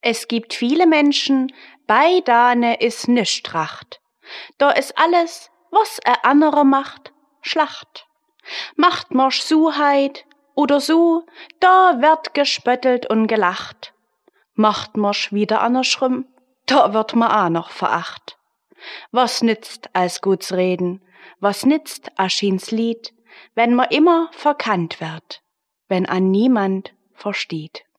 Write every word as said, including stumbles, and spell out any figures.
Es gibt viele Menschen, bei dane is nischt tracht. Da is alles, was er anderer macht, Schlacht. Macht marsch Suheit oder so, da wird gespöttelt und gelacht. Macht marsch wieder andersrum, da wird ma auch noch veracht. Was nützt als guts Reden, was nützt aschins Lied, wenn ma immer verkannt wird, wenn an niemand versteht.